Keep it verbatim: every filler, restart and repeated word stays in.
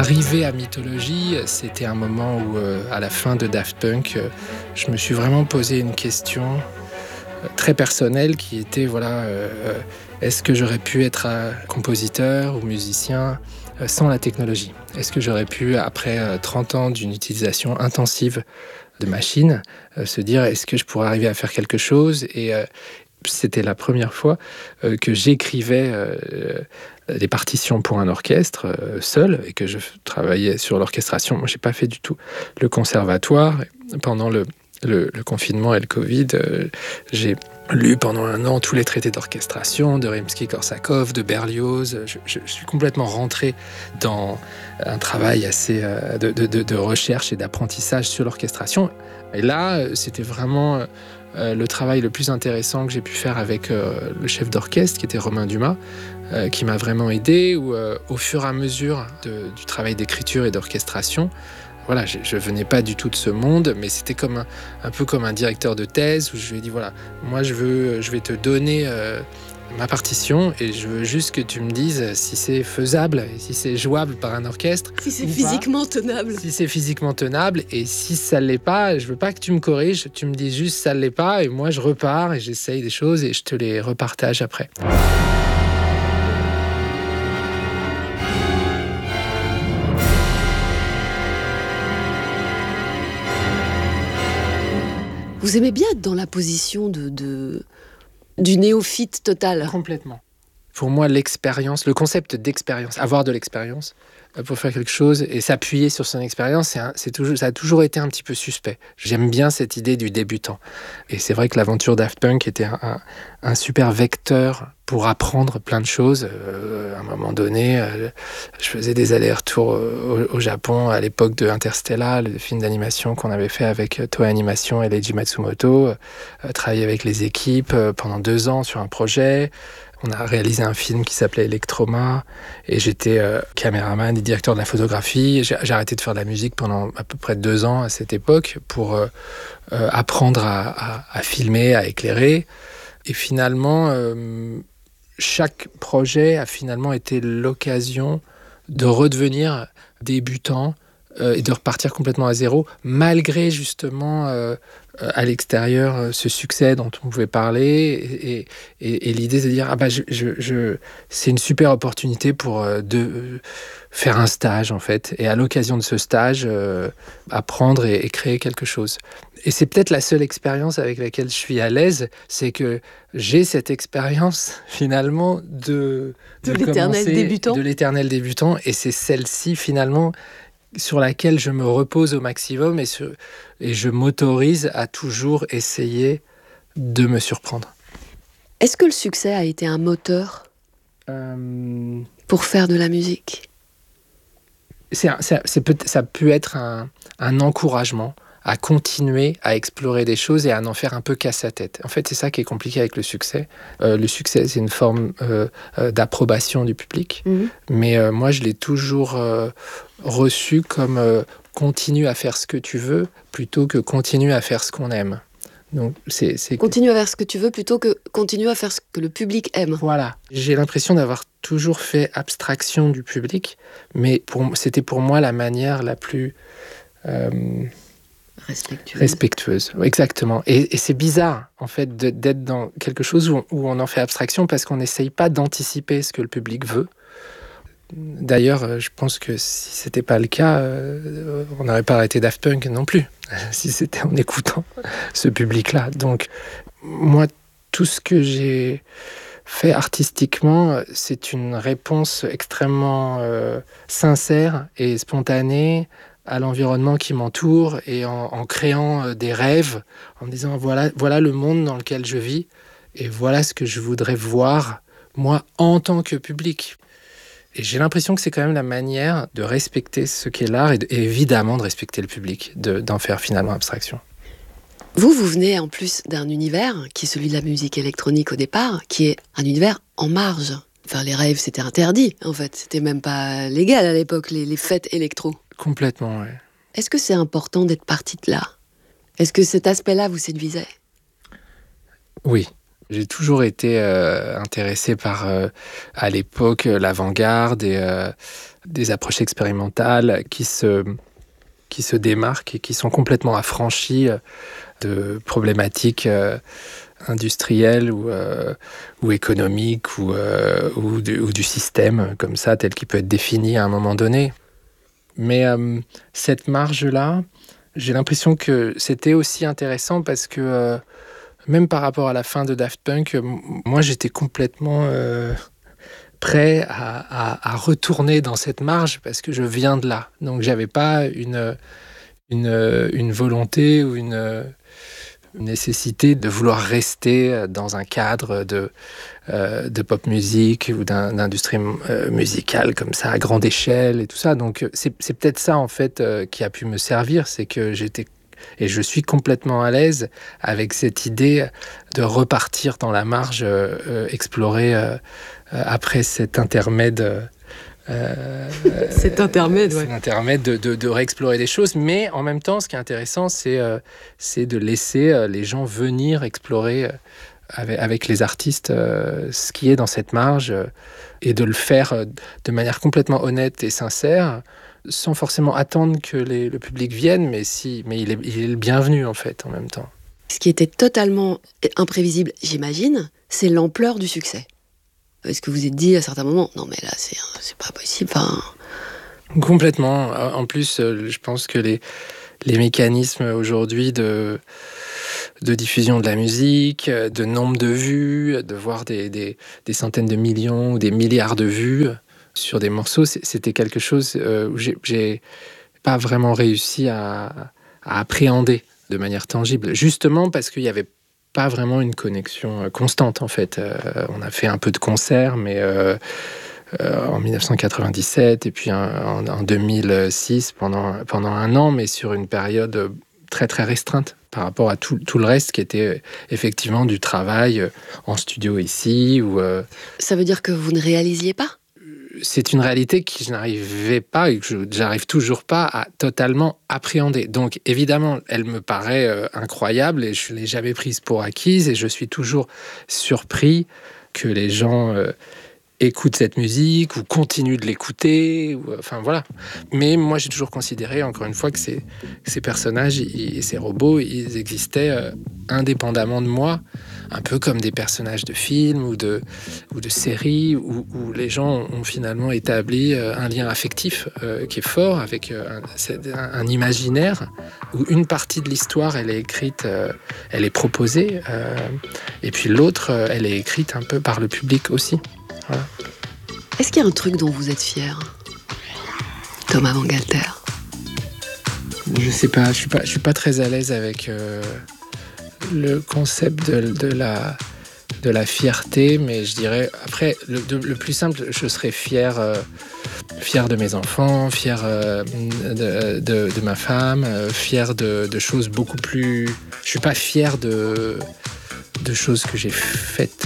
Arrivé à Mythologie, c'était un moment où, euh, à la fin de Daft Punk, euh, je me suis vraiment posé une question euh, très personnelle qui était, voilà, euh, euh, est-ce que j'aurais pu être euh, compositeur ou musicien euh, sans la technologie ? Est-ce que j'aurais pu, après euh, trente ans d'une utilisation intensive de machines, euh, se dire, est-ce que je pourrais arriver à faire quelque chose ? Et euh, c'était la première fois euh, que j'écrivais euh, des partitions pour un orchestre euh, seul et que je travaillais sur l'orchestration. Moi, j'ai pas fait du tout le conservatoire. Pendant le, le, le confinement et le Covid, euh, j'ai lu pendant un an tous les traités d'orchestration de Rimsky-Korsakov, de Berlioz. Je, je, je suis complètement rentré dans un travail assez euh, de, de, de recherche et d'apprentissage sur l'orchestration. Et là, c'était vraiment euh, le travail le plus intéressant que j'ai pu faire avec euh, le chef d'orchestre, qui était Romain Dumas, euh, qui m'a vraiment aidé, où euh, au fur et à mesure de, du travail d'écriture et d'orchestration, voilà, je, je venais pas du tout de ce monde, mais c'était comme un, un peu comme un directeur de thèse, où je lui ai dit, voilà, moi je, veux, je vais te donner euh, ma partition, et je veux juste que tu me dises si c'est faisable, si c'est jouable par un orchestre. Si c'est physiquement pas. tenable. Si c'est physiquement tenable, et si ça l'est pas, je veux pas que tu me corriges, tu me dis juste ça l'est pas, et moi je repars et j'essaye des choses et je te les repartage après. Vous aimez bien être dans la position de, de, du néophyte total. Complètement. Pour moi, l'expérience, le concept d'expérience, avoir de l'expérience pour faire quelque chose et s'appuyer sur son expérience, c'est un, c'est toujours, ça a toujours été un petit peu suspect. J'aime bien cette idée du débutant. Et c'est vrai que l'aventure Daft Punk était un, un, un super vecteur pour apprendre plein de choses. Euh, à un moment donné, euh, je faisais des allers-retours au, au Japon à l'époque de Interstellar, le film d'animation qu'on avait fait avec Toei Animation et Leiji Matsumoto. Euh, travailler avec les équipes euh, pendant deux ans sur un projet. On a réalisé un film qui s'appelait Electroma et j'étais euh, caméraman et directeur de la photographie. J'ai, j'ai arrêté de faire de la musique pendant à peu près deux ans à cette époque pour euh, euh, apprendre à, à, à filmer, à éclairer. Et finalement, euh, chaque projet a finalement été l'occasion de redevenir débutant euh, et de repartir complètement à zéro, malgré justement euh, à l'extérieur euh, ce succès dont on pouvait parler et, et, et, et l'idée de dire ah bah je, je, je, c'est une super opportunité pour euh, de euh, faire un stage en fait, et à l'occasion de ce stage euh, apprendre et, et créer quelque chose. Et c'est peut-être la seule expérience avec laquelle je suis à l'aise, c'est que j'ai cette expérience finalement de, de, de l'éternel débutant. De l'éternel débutant, et c'est celle-ci finalement sur laquelle je me repose au maximum et, sur, et je m'autorise à toujours essayer de me surprendre. Est-ce que le succès a été un moteur euh... pour faire de la musique ? c'est, c'est, c'est peut, ça peut être un, un encouragement à continuer à explorer des choses et à n'en faire un peu qu'à sa tête. En fait, c'est ça qui est compliqué avec le succès. Euh, le succès, c'est une forme euh, euh, d'approbation du public. Mmh. Mais euh, moi, je l'ai toujours euh, reçu comme euh, continue à faire ce que tu veux plutôt que continue à faire ce qu'on aime. Donc, c'est, c'est... Continue à faire ce que tu veux plutôt que continue à faire ce que le public aime. Voilà. J'ai l'impression d'avoir toujours fait abstraction du public, mais pour, c'était pour moi la manière la plus... Euh, Respectueuse. Respectueuse, exactement. Et, et c'est bizarre, en fait, de, d'être dans quelque chose où on, où on en fait abstraction parce qu'on n'essaye pas d'anticiper ce que le public veut. D'ailleurs, je pense que si c'était pas le cas, euh, on n'aurait pas arrêté Daft Punk non plus, si c'était en écoutant ce public-là. Donc, moi, tout ce que j'ai fait artistiquement, c'est une réponse extrêmement euh, sincère et spontanée à l'environnement qui m'entoure et en, en créant des rêves, en me disant voilà, voilà le monde dans lequel je vis et voilà ce que je voudrais voir, moi, en tant que public. Et j'ai l'impression que c'est quand même la manière de respecter ce qu'est l'art et, de, et évidemment de respecter le public, de, d'en faire finalement abstraction. Vous, vous venez en plus d'un univers qui est celui de la musique électronique au départ, qui est un univers en marge. Enfin, les raves, c'était interdit, en fait. C'était même pas légal à l'époque, les, les fêtes électro. Complètement, oui. Est-ce que c'est important d'être parti de là ? Est-ce que cet aspect-là vous séduisait ? Oui, J'ai toujours été euh, intéressé par, euh, à l'époque, l'avant-garde et euh, des approches expérimentales qui se, qui se démarquent et qui sont complètement affranchies de problématiques euh, industrielles ou, euh, ou économiques ou, euh, ou, du, ou du système comme ça, tel qu'il peut être défini à un moment donné. Mais euh, cette marge-là, j'ai l'impression que c'était aussi intéressant parce que euh, même par rapport à la fin de Daft Punk, moi j'étais complètement euh, prêt à, à, à retourner dans cette marge parce que je viens de là. Donc j'avais pas une, une, une volonté ou une, une nécessité de vouloir rester dans un cadre de, euh, de pop musique ou d'un, d'industrie euh, musicale comme ça à grande échelle et tout ça. Donc c'est, c'est peut-être ça en fait euh, qui a pu me servir, c'est que j'étais et je suis complètement à l'aise avec cette idée de repartir dans la marge, euh, euh, explorer euh, euh, après cet intermède. Euh, cet intermède, cet ouais. intermède de, de, de réexplorer des choses. Mais en même temps, ce qui est intéressant, c'est, euh, c'est de laisser euh, les gens venir explorer euh, avec, avec les artistes euh, ce qui est dans cette marge euh, et de le faire euh, de manière complètement honnête et sincère, sans forcément attendre que les, le public vienne, mais, si, mais il, est, il est le bienvenu en fait en même temps. Ce qui était totalement imprévisible, j'imagine, c'est l'ampleur du succès. Est-ce que vous vous êtes dit à certains moments, non mais là c'est, c'est pas possible, enfin... Complètement. En plus, je pense que les, les mécanismes aujourd'hui de, de diffusion de la musique, de nombre de vues, de voir des, des, des centaines de millions ou des milliards de vues sur des morceaux, c'était quelque chose où j'ai, j'ai pas vraiment réussi à, à appréhender de manière tangible, justement parce qu'il y avait pas vraiment une connexion constante en fait. Euh, on a fait un peu de concerts, mais euh, euh, en dix-neuf cent quatre-vingt-dix-sept et puis en, en deux mille six pendant, pendant un an, mais sur une période très très restreinte par rapport à tout, tout le reste qui était effectivement du travail en studio ici. Ou, euh... Ça veut dire que vous ne réalisiez pas ? C'est une réalité que je n'arrivais pas et que je n'arrive toujours pas à totalement appréhender. Donc évidemment, elle me paraît euh, incroyable et je ne l'ai jamais prise pour acquise et je suis toujours surpris que les gens euh, écoutent cette musique ou continuent de l'écouter. Ou, enfin voilà. Mais moi, j'ai toujours considéré, encore une fois, que ces, ces personnages et ces robots, ils existaient euh, indépendamment de moi. Un peu comme des personnages de films ou de, ou de séries où, où les gens ont finalement établi un lien affectif euh, qui est fort avec euh, un, un imaginaire où une partie de l'histoire elle est écrite, euh, elle est proposée euh, et puis l'autre euh, elle est écrite un peu par le public aussi. Voilà. Est-ce qu'il y a un truc dont vous êtes fier, Thomas Bangalter ? Je sais pas, je suis pas, je suis pas très à l'aise avec. Euh, le concept de, de, la, de la fierté, mais je dirais, après, le, de, le plus simple, je serais fier, euh, fier de mes enfants, fier euh, de, de, de ma femme, euh, fier de, de choses beaucoup plus... Je suis pas fier de, de choses que j'ai faites